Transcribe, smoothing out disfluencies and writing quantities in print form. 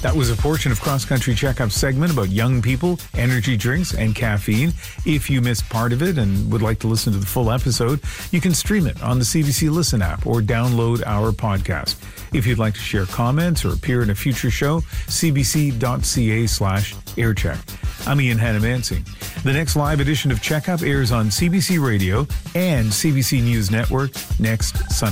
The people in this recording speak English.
That was a portion of Cross Country Checkup segment about young people, energy drinks, and caffeine. If you missed part of it and would like to listen to the full episode, you can stream it on the CBC Listen app or download our podcast. If you'd like to share comments or appear in a future show, cbc.ca/aircheck. I'm Ian Hannah-Mansing. The next live edition of Checkup airs on CBC Radio and CBC News Network next Sunday.